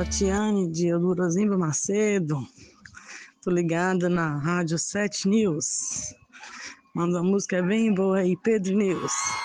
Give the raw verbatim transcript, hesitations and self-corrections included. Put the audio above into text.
Tatiane de Eudorozimba Macedo. Tô ligada na Rádio sete News. Manda uma música bem boa aí, Pedro News.